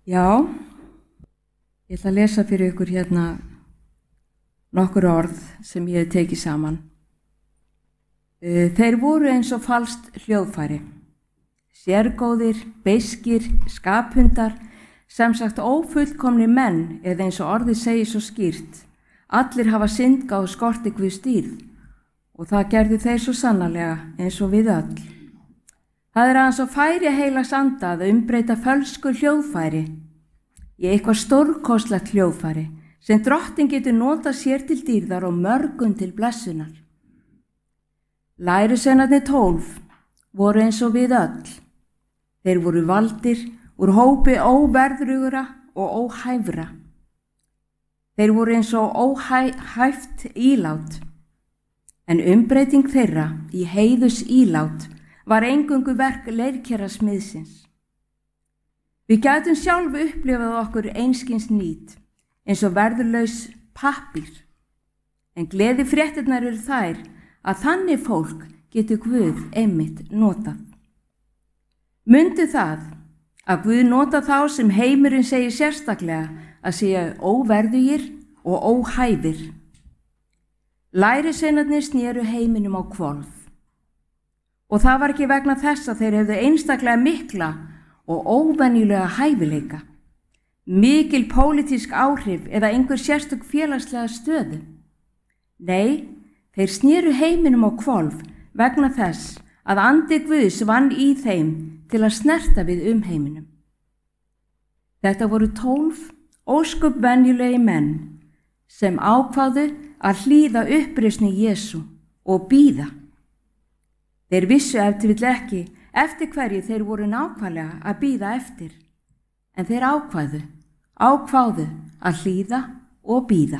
Já, ég ætla að lesa fyrir ykkur hérna nokkur orð sem ég hef tekið saman. Þeir voru eins og falskt hljóðfæri, sérgóðir, beiskir, skaphundar, sem sagt ófullkomnir menn, eða eins og orðið segir svo skýrt. Allir hafa syndgáð og skorti Guðs dýrð, og það gerðu þeir svo sannarlega eins og við öll. Það er aðeins og færi heilags anda að umbreyta fölsku hljóðfæri í eitthvað stórkostlegt hljóðfæri sem drottin getur notað sér til dýrðar og mörgum til blessunar. Lærisveinarnir 12 voru eins og við öll. Þeir voru valdir úr hópi óverðrugura og óhæfra. Þeir voru eins og óhæft ílát, en umbreyting þeirra í heiðus ílát var eingöngu verk leirkerasmiðsins. Við gætum sjálf upplifað okkur einskins nýt, eins og verðurlaus pappír, en gleðifréttirnar eru þær að þannig fólk getur Guð einmitt notað. Mundu það að Guð nota þá sem heimurinn segir sérstaklega að séu óverðugir og óhæfir. Lærisveinarnir snéru heiminum á hvolf. Og það var ekki vegna þess að þeir hefðu einstaklega mikla og óvenjulega hæfileika, mikil pólitísk áhrif eða einhver sérstök félagslega stöðu. Nei, þeir snéru heiminum á hvolf vegna þess að andi Guðs vann í þeim til að snerta við heiminum. Þetta voru 12 ósköp venjulegi menn sem ákváðu að hlýða uppreisni Jesú og bíða. Þeir vissu ef til vill ekki eftir hverju þeir voru nákvæmlega að bíða eftir, en þeir ákváðu að hlýða og bíða.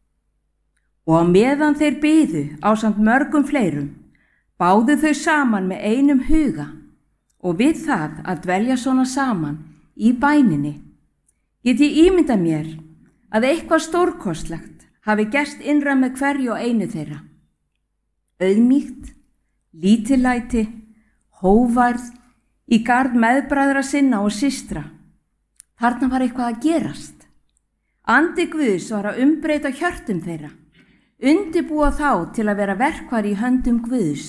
Og á meðan þeir biðu ásamt mörgum fleirum, báðu þau saman með einum huga, og við það að dvelja svona saman í bæninni, get ég ímynda mér að eitthvað stórkostlegt hafi gerst innra með hverju og einu þeirra. Auðmýkt, lítillæti, hóvarð í garð meðbræðra sinna og systra. Þarna var eitthvað að gerast. Andi Guðs var að umbreyta hjörtum þeirra, undirbúa þá til að vera verkfæri í höndum Guðs,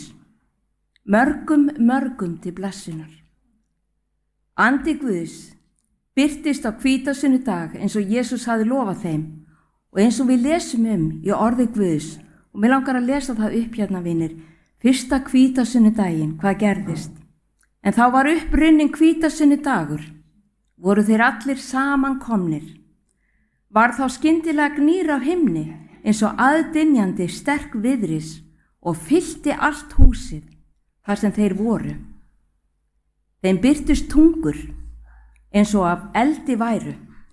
mörgum til blessunar. Andi Guðs birtist á hvítasunnudag eins og Jesús hafði lofað þeim og eins og við lesum í orði Guðs, og mér langar að lesa það upp hérna, vinir. Fyrsta hvítasunnudaginn, hvað gerðist? En þá var upprunnin hvítasunnudagur, voru þeir allir saman komnir. Var þá skyndilega gnýr af himni eins og aðdynjandi sterk viðris og fyllti allt húsið þar sem þeir voru. Þeim birtust tungur eins og af eldi væru,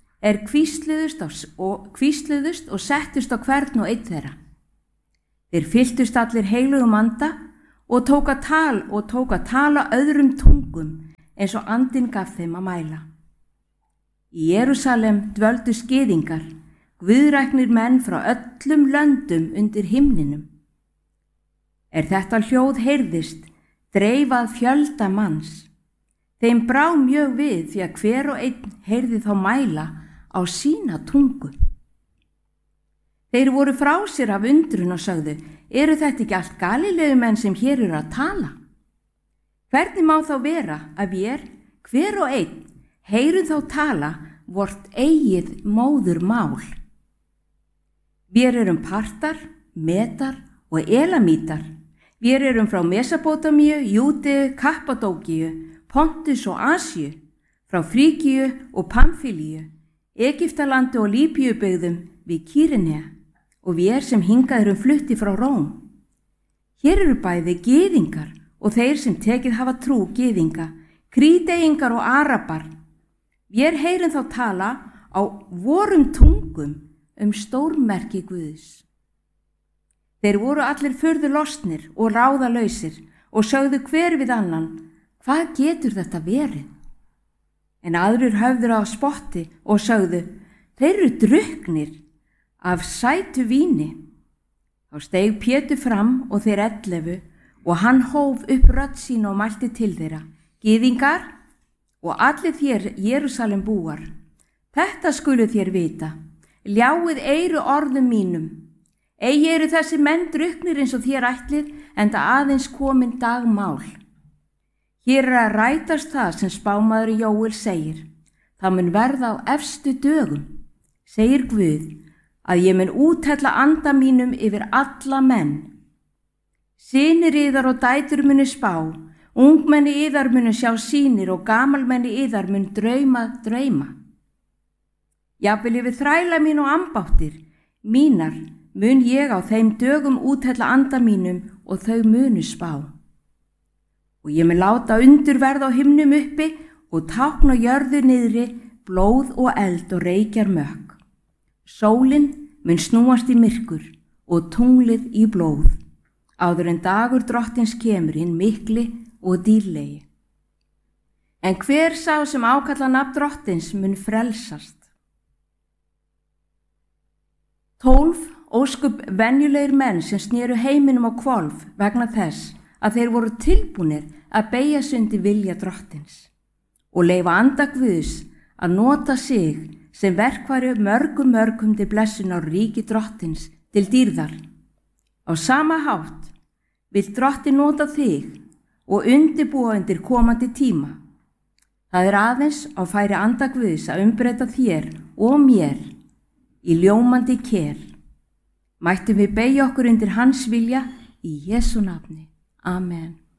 hvísluðust og settust á hvern og einn þeirra. Þeir fylltust allir heilugum anda og tók að tala öðrum tungum eins og andinn gaf þeim að mæla. Í Jerúsalem dvöldu gyðingar, guðræknir menn frá öllum löndum undir himninum. Þetta hljóð heyrðist, dreifað fjölda manns. Þeim brá mjög við því að hver og einn heyrði þá mæla á sína tungu. Þeir voru frá sér af undrun og sögðu, eru þetta ekki allt Galileumenn sem hér eru að tala? Hvernig má þá vera að við, hver og einn, heyrum þá tala vort eigið móðurmál? Við erum partar, metar og elamítar. Við erum frá Mesopótamíu, Júdeu, Kappadókíu, Pontus og Asíu, frá Fríkíu og Pamfílíu, Egyptalandi og Líbíubyggðum við Kýrenea, og við sem hingað erum flutti frá Róm. Hér eru bæði gyðingar og þeir sem tekið hafa trú gyðinga, Krídeyingar og Arabar. Við heyrum þá tala á vorum tungum stórmerki Guðs. Þeir voru allir furðu lostnir og ráðalausir og sögðu hver við annan, hvað getur þetta verið? En aðrir höfðu á spotti og sögðu, þeir eru drukknir af sætu víni. Þá steig Pétur fram og þeir 11 og hann hóf upp rödd sína og mælti til þeirra, gyðingar og allir þér Jerúsalem búar, Þetta skulu þér vita, ljáið eyru orðum mínum. Eigi eru þessi menn drukknir eins og þér ætlið, enda aðeins komin dagmál. Hér að rætast það sem spámaður Jóel segir. Það mun verða á efstu dögum, segir Guð, að ég mun úthella anda mínum yfir alla menn. Synir yðar og dætur munu spá, ungmenni yðar munu sjá sýnir og gamalmenni yðar mun drauma drauma. Jafnvel yfir þræla mín og ambáttir mínar mun ég á þeim dögum úthella anda mínum og þau munu spá. Og ég mun láta undur verða á himnum uppi og tákn á jörðu niðri, blóð og eld og reykjar mökk. Sólin mun snúast í myrkur og tunglið í blóð, áður en dagur drottins kemur hinn mikli og dýrlegi. En hver sá sem ákalla nafn drottins mun frelsast. 12 ósköp venjulegir menn sem snéru heiminum á hvolf vegna þess að þeir voru tilbúnir að beygja sig undir vilja drottins og leyfa anda Guðs að nota sig sem verkfæri mörgum til blessunar ríki drottins til dýrðar. Á sama hátt vill drottin nota þig og undirbúa undir komandi tíma. Það aðeins á færi anda Guðs að umbreyta þér og mér í ljómandi ker. Mættum við beygja okkur undir hans vilja í Jesú nafni. Amen.